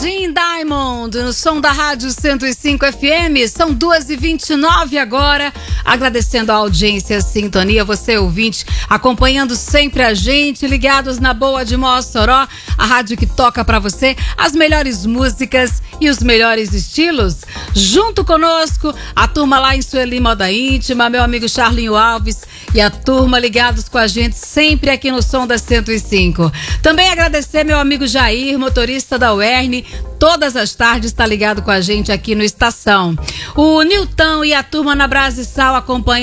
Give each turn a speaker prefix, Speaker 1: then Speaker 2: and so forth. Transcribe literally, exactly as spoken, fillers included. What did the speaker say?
Speaker 1: Dean Diamond, no som da Rádio cento e cinco F M, são duas e vinte e nove agora, agradecendo a audiência, a sintonia, você ouvinte, acompanhando sempre a gente, ligados na Boa de Mossoró, a rádio que toca pra você as melhores músicas e os melhores estilos. Junto conosco, a turma lá em Sueli Moda Íntima, meu amigo Charlinho Alves e a turma ligados com a gente sempre aqui no som da cento e cinco. Também agradecer meu amigo Jair, motorista da U E R N, todas as tardes está ligado com a gente aqui no Estação. O Nilton e a turma na Brasissal acompanham